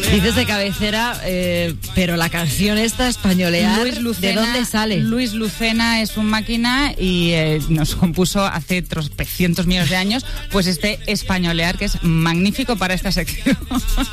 Dices de cabecera, pero la canción esta, Españolear, Luis Lucena, ¿de dónde sale? Luis Lucena es un máquina y nos compuso hace tropecientos millones de años pues este Españolear, que es magnífico para esta sección.